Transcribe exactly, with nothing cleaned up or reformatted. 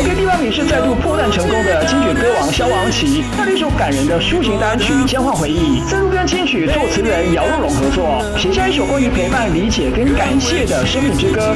OK， 第八名是再度破蛋成功的金曲歌王萧煌奇，他的一首感人的抒情单曲《交换回忆》，再度跟金曲作词人姚若龙合作，写下一首关于陪伴、理解跟感谢的生命之歌。